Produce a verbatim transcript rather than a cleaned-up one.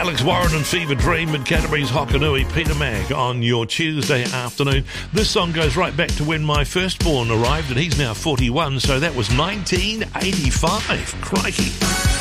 Alex Warren and Fever Dream and Canterbury's Hokanui, Peter Mac on your Tuesday afternoon. This song goes right back to when my firstborn arrived, and he's now forty-one, so that was nineteen eighty-five. Crikey.